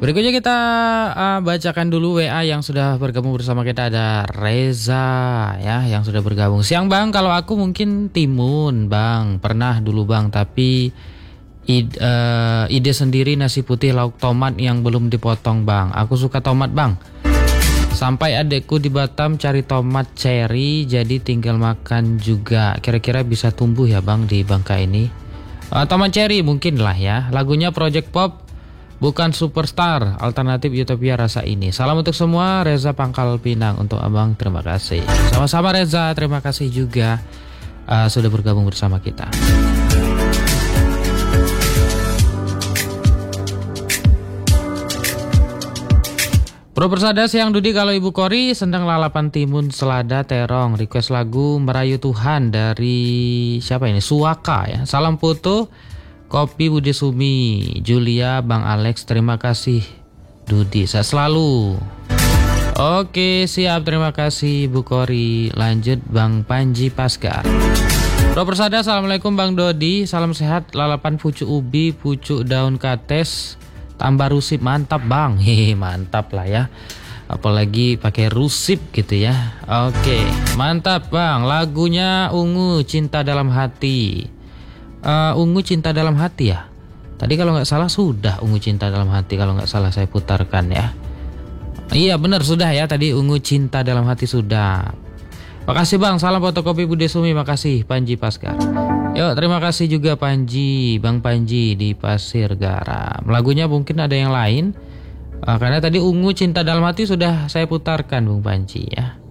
Berikutnya kita bacakan dulu WA yang sudah bergabung bersama kita. Ada Reza ya yang sudah bergabung. Siang Bang, kalau aku mungkin timun Bang, pernah dulu Bang, tapi ide sendiri nasi putih lauk tomat yang belum dipotong Bang. Aku suka tomat Bang. Sampai adekku di Batam cari tomat cherry, jadi tinggal makan juga. Kira-kira bisa tumbuh ya Bang di Bangka ini? Tomat cherry mungkin lah ya. Lagunya Project Pop, bukan Superstar, alternatif Utopia rasa ini. Salam untuk semua, Reza Pangkal Pinang. Untuk Abang terima kasih. Sama-sama Reza, terima kasih juga sudah bergabung bersama kita. Bro Persada siang Dudi, kalau Ibu Kori sedang lalapan timun selada terong. Request lagu Merayu Tuhan dari siapa ini? Suaka ya. Salam foto Kopi Budi Sumi, Julia, Bang Alex, terima kasih Dudi, saya selalu. Oke siap, terima kasih Bu Kori. Lanjut Bang Panji Paskar. Bro Persada, assalamualaikum Bang Dodi, salam sehat. Lalapan pucuk ubi, pucuk daun kates, tambah rusip, mantap Bang. Hehe, mantap lah ya. Apalagi pakai rusip gitu ya. Oke, mantap Bang. Lagunya Ungu Cinta Dalam Hati. Ungu Cinta Dalam Hati ya. Tadi kalau nggak salah sudah Ungu Cinta Dalam Hati, kalau nggak salah saya putarkan ya. Iya benar sudah ya, tadi Ungu Cinta Dalam Hati sudah. Makasih Bang, salam fotokopi Bude Sumi, makasih Panji Paskar. Yuk terima kasih juga Panji, Bang Panji di Pasir Garam. Lagunya mungkin ada yang lain, karena tadi Ungu Cinta Dalam Hati sudah saya putarkan Bung Panji ya.